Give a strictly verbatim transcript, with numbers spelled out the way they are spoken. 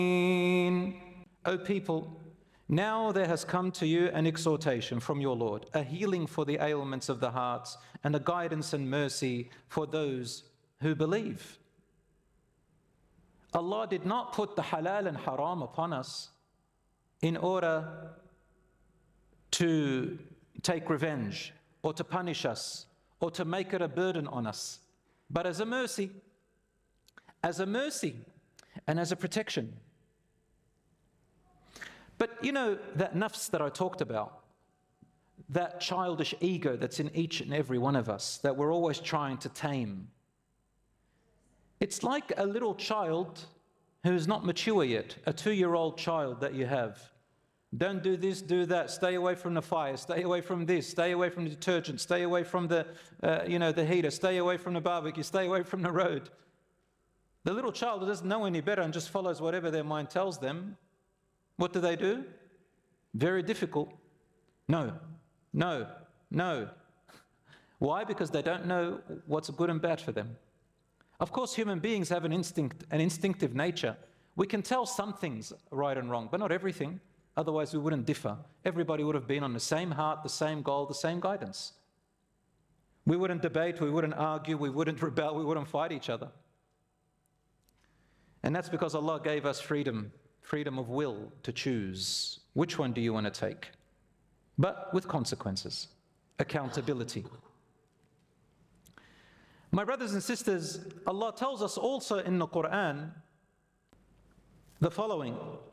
O people, now there has come to you an exhortation from your Lord, a healing for the ailments of the hearts, and a guidance and mercy for those who believe. Allah did not put the halal and haram upon us in order to take revenge or to punish us or to make it a burden on us, but as a mercy, as a mercy and as a protection. But you know, that nafs that I talked about, that childish ego that's in each and every one of us, that we're always trying to tame. It's like a little child who's not mature yet, a two-year-old child that you have. Don't do this, do that, stay away from the fire, stay away from this, stay away from the detergent, stay away from the, uh, you know, the heater, stay away from the barbecue, stay away from the road. The little child who doesn't know any better and just follows whatever their mind tells them, what do they do? Very difficult. No, no, no. Why? Because they don't know what's good and bad for them. Of course, human beings have an instinct, an instinctive nature. We can tell some things right and wrong, but not everything. Otherwise, we wouldn't differ. Everybody would have been on the same heart, the same goal, the same guidance. We wouldn't debate, we wouldn't argue, we wouldn't rebel, we wouldn't fight each other. And that's because Allah gave us freedom, freedom of will to choose. Which one do you want to take? But with consequences, accountability. My brothers and sisters, Allah tells us also in the Quran the following.